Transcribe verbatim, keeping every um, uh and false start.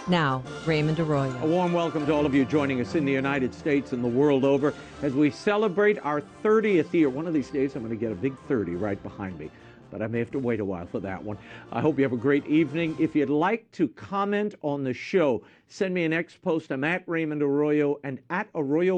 Now, Raymond A Arroyo. warm welcome to all of you joining us in the United States and the world over as we celebrate our thirtieth year. One of these days I'm going to get a big thirty right behind me, but I may have to wait a while for that one. I hope you have a great evening. If you'd like to comment on the show, send me an X post. I'm at Raymond Arroyo and at Arroyo